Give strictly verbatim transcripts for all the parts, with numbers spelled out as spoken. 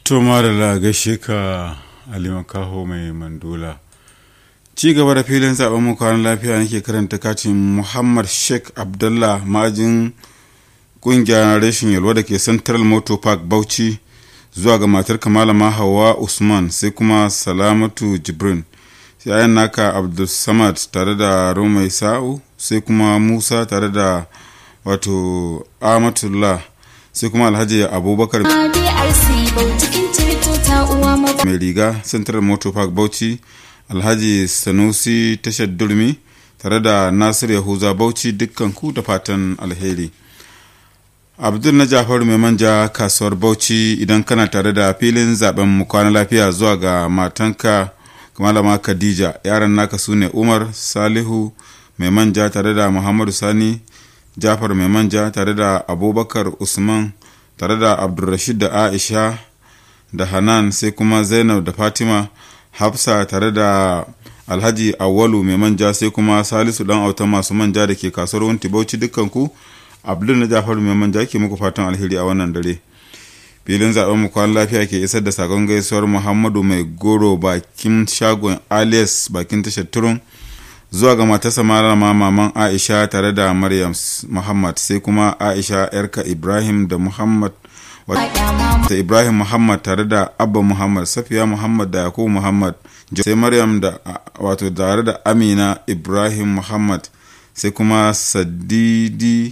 To marala gaishe ka Halima Kaho mai mandula. Ci gaba da filin zaben mu kwanan lafiya nake karanta katin Muhammad Sheikh Abdullah majin kungiyar rashin yalwa da ke Central Motor Park Bauchi zuwa ga matar Malama Hawa Usman sai kuma Salamatu Jibrin. Sai ayan naka Abdul Samad tare da Romai Sa'u sai kuma Musa tare da wato Amatullah sai kuma Alhaji Abubakar mai riga Central Motor Park Bauchi, Alhaji Sanusi tashar Durmi tare da Nasir Yahuza Bauchi dukkan ku da fatan alheri. Abdul na Jafaru mai manja kasuwar Bauchi idan kana tare da filin zaben mu kwana lafiya zuwa ga matanka Malama Khadija, yaran naka sune Umar Salihu mai manja tare da Muhammadu Sani Jafar mai manja tare da Abubakar Usman tare da Abdulrashid da Aisha da Hanan sai kuma Zainab da Fatima Hafsa tare da Alhaji Awalu mai manja sai kuma Salisu dan auta masu manja da ke kasuwar Wunti Bauchi dukkanku. Abdul na Jafaru mai manja ke muku fatan alheri a wannan dare. Filin zaben mu kwan lafiya ke isar da sakon gaisuwar Muhammadu mai goro bakin shagon alias bakin tashar Turun zuwa ga matarsa Malama Maman Aisha tare da Maryam Muhammad sai kuma Aisha yarka Ibrahim da Muhammad da Ibrahim Muhammad tare da Abba Muhammad, Safiya Muhammad da Yakubu Muhammad, sai Maryam da wato tare da Amina Ibrahim Muhammad sai kuma Sadidi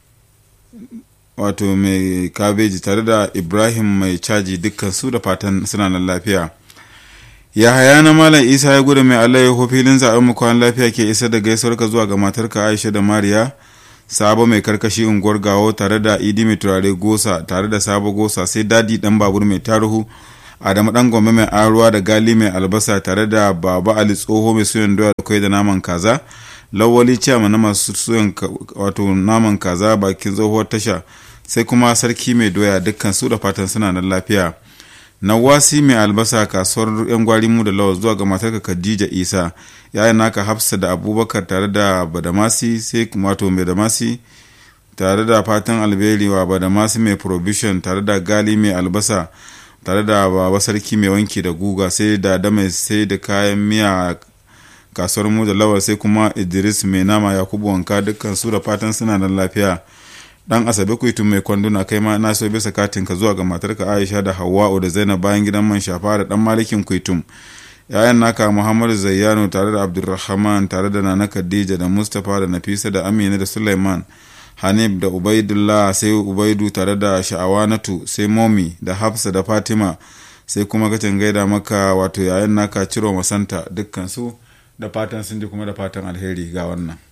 wato mai kabeji tare da Ibrahim mai caji dukkan su da fatan suna nan lafiya. Ya haya na Malam Isa ya gudu mai Allah ya filin zaɓen mu kwan lafiya ke isa da gaisuwarka zuwa ga matarka Aisha da Mariya Sabo mai karkashi unguwar Gawo tare da Idi mai turare Gosa tare da Sabo Gosa sai Dadi dan babur mai taruhu Adamu dan Gombe mai aruwa da Gali mai albasa tare da Baba Ali Tsoho mai suyan doya da kai da naman kaza, Lawali Ciyama na masu suyan wato naman kaza bakin tsohuwar tasha sai kuma Sarki mai doya dukkan su da fatan suna nan lafiya. Nawasi mai albasa kasuwar yan gwari mu da lawa zuwa ga matarka Khadija Isa, yayin naka Hafsa da Abubakar tare da Badamasi sai wato mai Badamasi tare da fatan alberi wa Badamasi mai provision tare da Gali mai albasa tare da Baba Sarki mai wanki da guga sai da da mai sai da kayan miya kasuwar mu da lawa sai kuma Idris mai nama Yakubu wanka dukkan su da fatan suna nan lafiya. Dan Asabe Kuitun mai kwanduna kai ma na so bisa katin ka zuwa ga matarka Aisha da Hawwa'u da Zainab bayan gidan man shafa da dan Malikin Kuitun, yayan naka Muhammadu Zayyano tare da Abdulrahman tare da Nana Khadija da Mustapha da Nafisa da Amina da Sulaiman Hanif da Ubaidullah sai Ubaidu tare da Sha'awanatu sai Momi da Hafsa da Fatima sai kuma kacin gaida maka wato yayan naka Ciro Masanta dukkan su da fatan sun ji kuma da fatan alheri ga wannan.